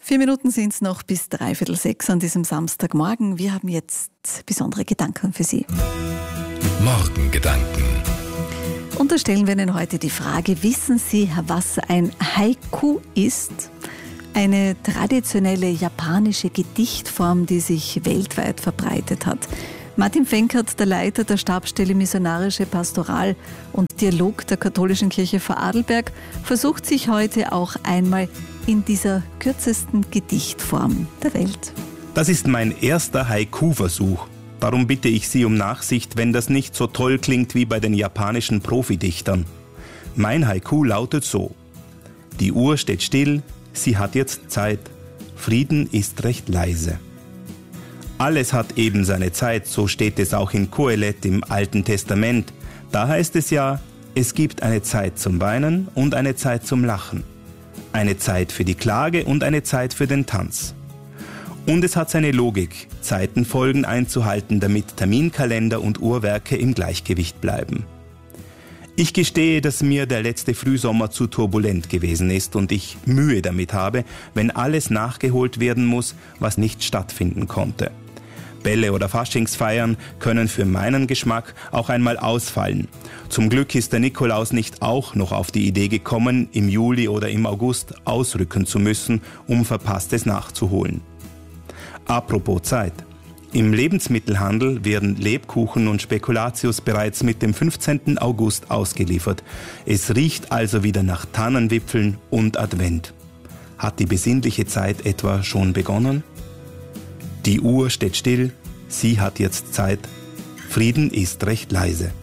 4 Minuten sind es noch bis 5:45 an diesem Samstagmorgen. Wir haben jetzt besondere Gedanken für Sie. Morgengedanken. Und da stellen wir Ihnen heute die Frage, wissen Sie, was ein Haiku ist? Eine traditionelle japanische Gedichtform, die sich weltweit verbreitet hat. Martin Fenkert, der Leiter der Stabsstelle Missionarische Pastoral und Dialog der Katholischen Kirche Vorarlberg, versucht sich heute auch einmal in dieser kürzesten Gedichtform der Welt. Das ist mein erster Haiku-Versuch. Darum bitte ich Sie um Nachsicht, wenn das nicht so toll klingt wie bei den japanischen Profidichtern. Mein Haiku lautet so: Die Uhr steht still, sie hat jetzt Zeit. Frieden ist recht leise. Alles hat eben seine Zeit, so steht es auch in Kohelet im Alten Testament. Da heißt es ja, es gibt eine Zeit zum Weinen und eine Zeit zum Lachen. Eine Zeit für die Klage und eine Zeit für den Tanz. Und es hat seine Logik, Zeitenfolgen einzuhalten, damit Terminkalender und Uhrwerke im Gleichgewicht bleiben. Ich gestehe, dass mir der letzte Frühsommer zu turbulent gewesen ist und ich Mühe damit habe, wenn alles nachgeholt werden muss, was nicht stattfinden konnte. Bälle oder Faschingsfeiern können für meinen Geschmack auch einmal ausfallen. Zum Glück ist der Nikolaus nicht auch noch auf die Idee gekommen, im Juli oder im August ausrücken zu müssen, um Verpasstes nachzuholen. Apropos Zeit. Im Lebensmittelhandel werden Lebkuchen und Spekulatius bereits mit dem 15. August ausgeliefert. Es riecht also wieder nach Tannenwipfeln und Advent. Hat die besinnliche Zeit etwa schon begonnen? Die Uhr steht still, sie hat jetzt Zeit. Frieden ist recht leise.